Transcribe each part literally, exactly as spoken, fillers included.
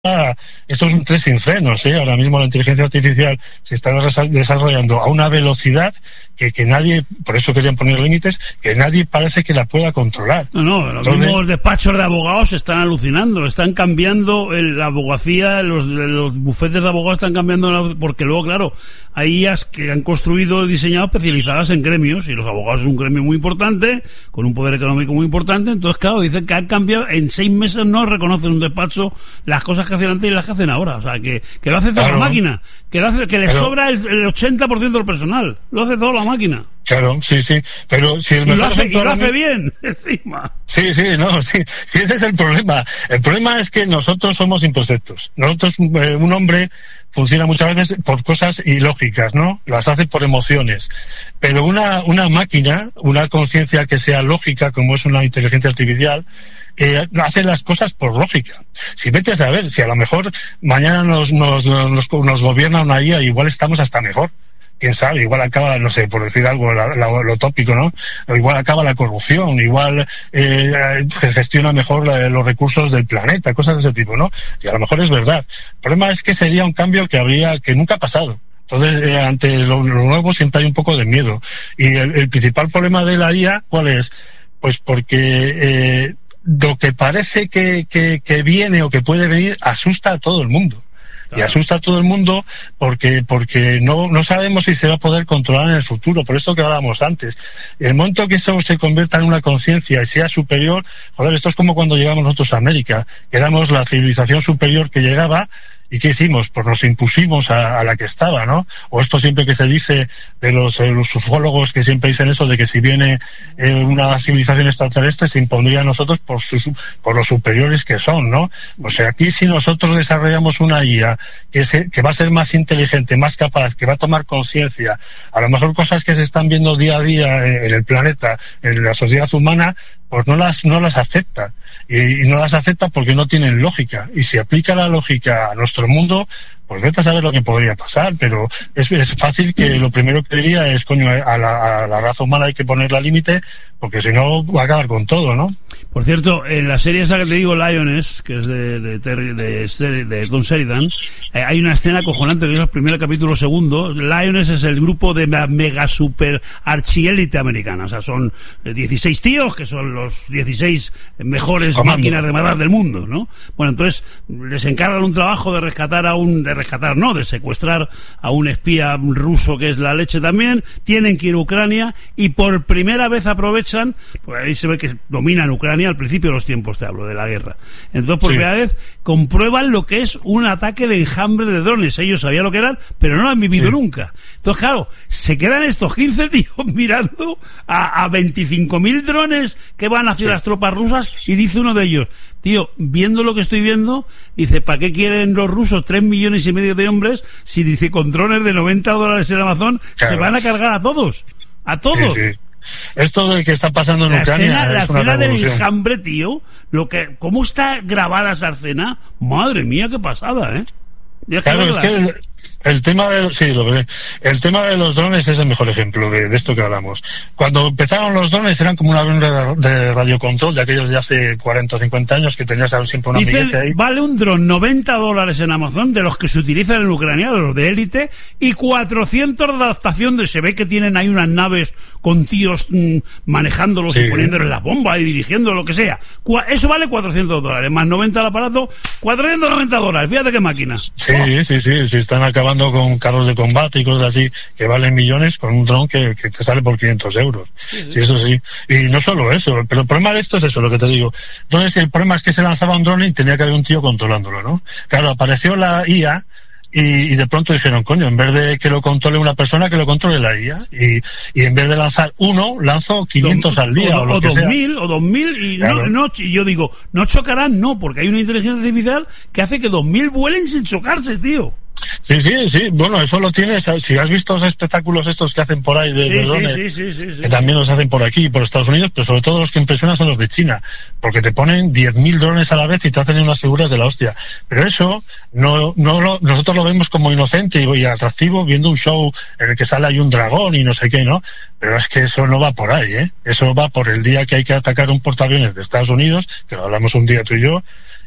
esto es un tren sin frenos, ¿eh? Ahora mismo la inteligencia artificial se está desarrollando a una velocidad que, que nadie, por eso querían poner límites, que nadie parece que la pueda controlar. No, no, los Entonces, mismos despachos de abogados están alucinando, están cambiando el, la abogacía, los, los bufetes de abogados están cambiando, porque luego, claro, hay I As que han construido y diseñado especializadas en gremios, y los abogados es un gremio muy importante, con un poder económico muy importante, entonces, claro, dicen que han cambiado, en seis meses no reconocen un despacho las cosas que hacen antes y las que hacen ahora, o sea, que, que lo hace toda claro. la máquina, que lo hace, que le pero, sobra el, el ochenta por ciento del personal, lo hace toda la máquina. Claro, sí, sí, pero si el y lo hace, y lo hace bien, encima. Sí, sí, no, sí, sí, ese es el problema. El problema es que nosotros somos imperfectos. Nosotros, eh, un hombre funciona muchas veces por cosas ilógicas, ¿no? Las hace por emociones. Pero una, una máquina, una conciencia que sea lógica, como es una inteligencia artificial, Eh, hace las cosas por lógica. Si vete a saber, si a lo mejor mañana nos, nos, nos, nos gobierna una I A, igual estamos hasta mejor. Quién sabe, igual acaba, no sé, por decir algo, la, la, lo tópico, ¿no? Igual acaba la corrupción, igual eh, gestiona mejor la, los recursos del planeta, cosas de ese tipo, ¿no? Y a lo mejor es verdad. El problema es que sería un cambio que habría, que nunca ha pasado. Entonces, eh, ante lo, lo nuevo siempre hay un poco de miedo. Y el, el principal problema de la I A, ¿cuál es? Pues porque eh, lo que parece que, que, que viene o que puede venir asusta a todo el mundo. Claro. Y asusta a todo el mundo porque porque no no sabemos si se va a poder controlar en el futuro, por esto que hablábamos antes. El momento que eso se convierta en una conciencia y sea superior, joder, esto es como cuando llegamos nosotros a América, que éramos la civilización superior que llegaba. ¿Y qué hicimos? Pues nos impusimos a, a la que estaba, ¿no? O esto siempre que se dice de los, eh, los ufólogos que siempre dicen eso, de que si viene eh, una civilización extraterrestre se impondría a nosotros por, sus, por los superiores que son, ¿no? O sea, aquí si nosotros desarrollamos una I A que, se, que va a ser más inteligente, más capaz, que va a tomar conciencia, a lo mejor cosas que se están viendo día a día en, en el planeta, en la sociedad humana, pues no las no las acepta y, y no las acepta porque no tienen lógica, y si aplica la lógica a nuestro mundo, pues vete a saber lo que podría pasar, pero es, es fácil que lo primero que diría es, coño, a la, a la raza humana hay que ponerla límite, porque si no va a acabar con todo, ¿no? Por cierto, en la serie esa que te digo, Lioness, que es de de, Terry, de, de, de Tom Sheridan, eh, hay una escena acojonante que es el primer capítulo segundo. Lioness es el grupo de la mega super archiélite americana, o sea, son dieciséis tíos que son los dieciséis mejores Comando. máquinas de matar del mundo, ¿no? Bueno, entonces les encargan un trabajo de rescatar a un, de rescatar, no, de secuestrar a un espía ruso que es la leche también, tienen que ir a Ucrania y por primera vez aprovechan, pues ahí se ve que dominan Ucrania al principio de los tiempos, te hablo de la guerra. Entonces, por sí. primera vez, comprueban lo que es un ataque de enjambre de drones. Ellos sabían lo que eran, pero no lo han vivido sí. nunca. Entonces, claro, se quedan estos quince tíos mirando a, a veinticinco mil drones que van hacia sí. las tropas rusas, y dice uno de ellos, tío, viendo lo que estoy viendo, dice, ¿para qué quieren los rusos tres millones y medio de hombres si, dice, con drones de noventa dólares en Amazon claro. se van a cargar a todos? A todos. Sí, sí. Esto de que está pasando en la Ucrania escena, es la una escena del revolución. enjambre, tío, lo que, cómo está grabada esa escena, madre mía, qué pasada, ¿eh? Deja Claro, verla. es que el, el tema de sí, lo que, el tema de los drones es el mejor ejemplo de, de esto que hablamos. Cuando empezaron los drones eran como un avión de, de radiocontrol de aquellos de hace cuarenta o cincuenta años que tenías siempre una Dicen, ahí. vale un dron noventa dólares en Amazon, de los que se utilizan en Ucrania, de los de élite, y cuatrocientos de adaptación, de se ve que tienen ahí unas naves con tíos mmm, manejándolos sí. y poniéndoles las bombas y dirigiendo lo que sea. Cu- eso vale cuatrocientos dólares, más noventa al aparato, cuatrocientos noventa dólares, fíjate qué máquina. Sí, oh. sí, sí, sí, están acabando con carros de combate y cosas así que valen millones con un dron que, que te sale por quinientos euros. Sí, sí. sí, eso sí. Y no solo eso, pero el problema de esto es eso, lo que te digo. Entonces, el problema es que se lanzaba un dron y tenía que haber un tío controlándolo, ¿no? Claro, apareció la I A y, y de pronto dijeron, coño, en vez de que lo controle una persona, que lo controle la I A. Y, y en vez de lanzar uno, lanzo quinientos Do, al día. O, o, lo o que dos sea. mil, o dos mil, y claro. no, no, yo digo, no chocarán, no, porque hay una inteligencia artificial que hace que dos mil vuelen sin chocarse, tío. Sí, sí, sí, bueno, eso lo tienes, si has visto los espectáculos estos que hacen por ahí de, sí, de drones, sí, sí, sí, sí, sí, que también los hacen por aquí, por Estados Unidos, pero sobre todo los que impresionan son los de China, porque te ponen diez mil drones a la vez y te hacen unas figuras de la hostia. Pero eso, no, no lo, nosotros lo vemos como inocente y, y atractivo, viendo un show en el que sale ahí un dragón y no sé qué, ¿no? Pero es que eso no va por ahí, ¿eh? Eso va por el día que hay que atacar un portaaviones de Estados Unidos, que lo hablamos un día tú y yo,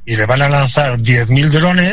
y le van a lanzar diez mil drones,